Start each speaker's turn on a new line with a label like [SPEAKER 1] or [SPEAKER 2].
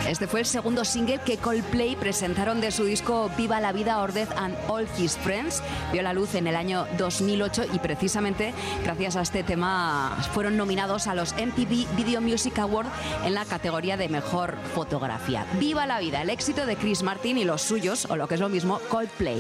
[SPEAKER 1] Este fue el segundo single que Coldplay presentaron de su disco Viva la Vida, Our Death and All His Friends. Vio la luz en el año 2008 y precisamente gracias a este tema fueron nominados a los MTV Video Music Awards en la categoría de Mejor Fotografía. Viva la Vida, el éxito de Chris Martin y los suyos, o lo que es lo mismo, Coldplay.